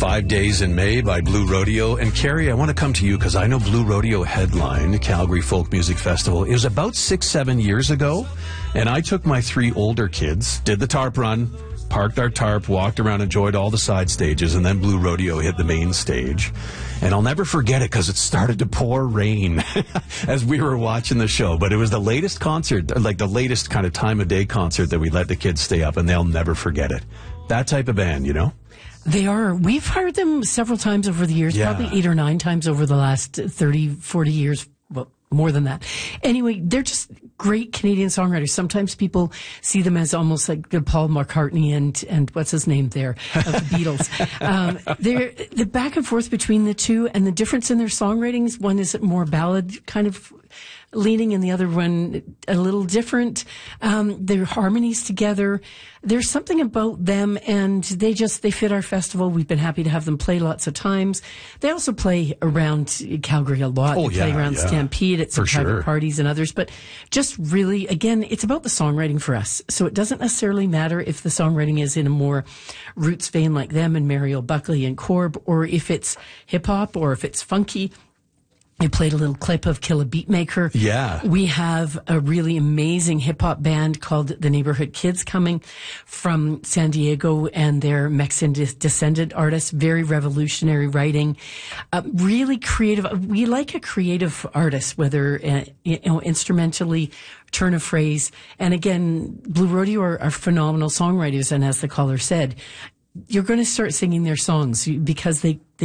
5 Days in May by Blue Rodeo. And Carrie, I want to come to you because I know Blue Rodeo headlined Calgary Folk Music Festival. It was about 6-7 years ago, and I took my 3 older kids, did the tarp run, parked our tarp, walked around, enjoyed all the side stages, and then Blue Rodeo hit the main stage. And I'll never forget it because it started to pour rain as we were watching the show. But it was the latest concert, like the latest kind of time of day concert that we let the kids stay up, and they'll never forget it. That type of band, you know? They are. We've heard them several times over the years, probably 8 or 9 times over the last 30, 40 years. Well, more than that. Anyway, they're just great Canadian songwriters. Sometimes people see them as almost like Paul McCartney and what's his name there, of the Beatles. They're the back and forth between the two, and the difference in their songwritings, one is more ballad kind of leaning, and the other one a little different. Their harmonies together, there's something about them, and they fit our festival. We've been happy to have them play lots of times. They also play around Calgary a lot. They play around Stampede at some private parties and others, but just really, again, it's about the songwriting for us. So it doesn't necessarily matter if the songwriting is in a more roots vein like them and Mariel Buckley and Corb, or if it's hip hop, or if it's funky. I played a little clip of Kill a Beatmaker. Yeah. We have a really amazing hip-hop band called the Neighborhood Kids coming from San Diego, and they're Mexican descendant artists, very revolutionary writing, really creative. We like a creative artist, whether, instrumentally, turn a phrase. And again, Blue Rodeo are phenomenal songwriters, and as the caller said, you're going to start singing their songs because they